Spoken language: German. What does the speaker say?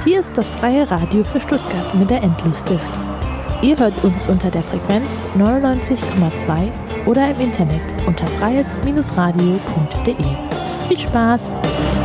Hier ist das Freie Radio für Stuttgart mit der Endlosdisk. Ihr hört uns unter der Frequenz 99,2 oder im Internet unter freies-radio.de. Viel Spaß!